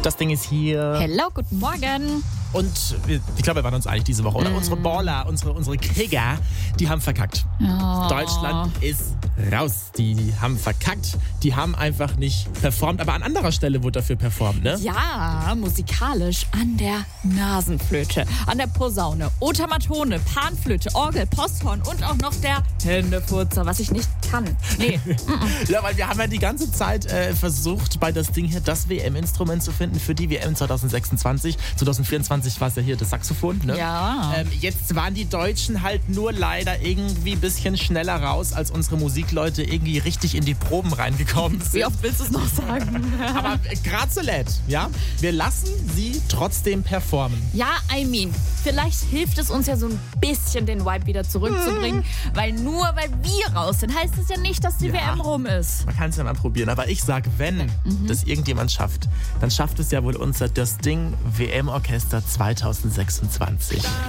Das Ding ist hier. Hello, guten Morgen. Und ich glaube, wir waren uns einig diese Woche, oder? Unsere Baller, unsere Krieger, die haben verkackt. Oh. Deutschland ist raus. Die haben verkackt. Die haben einfach nicht performt. Aber an anderer Stelle wurde dafür performt, ne? Ja, musikalisch an der Nasenflöte, an der Posaune, Otamatone, Panflöte, Orgel, Posthorn und auch noch der Händefurzer, was ich nicht kann. Nee. Ja, weil wir haben ja die ganze Zeit versucht, bei das Ding hier das WM-Instrument zu finden für die WM 2026. 2024 war es ja hier das Saxophon, ne? Ja. Jetzt waren die Deutschen halt nur leider irgendwie ein bisschen schneller raus, als unsere Musikleute irgendwie richtig in die Proben reingekommen sind. Wie oft willst du es noch sagen? Aber gratulät, ja? Wir lassen sie trotzdem performen. Ja, vielleicht hilft es uns ja so ein bisschen, den Vibe wieder zurückzubringen. Weil nur weil wir raus sind, heißt es ja nicht, dass die WM rum ist. Man kann es ja mal probieren. Aber ich sag, wenn das irgendjemand schafft, dann schafft es ja wohl unser Das Ding WM-Orchester 2026.